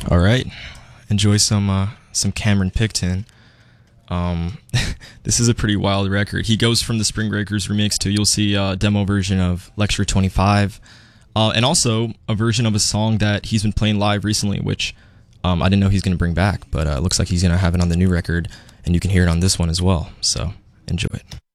All right, enjoy some Cameron Picton. This is a pretty wild record. He goes from the Spring Breakers remix to, you'll see a demo version of Lecture 25, and also a version of a song that he's been playing live recently, which I didn't know he's going to bring back, but it looks like he's going to have it on the new record, and you can hear it on this one as well. So enjoy it.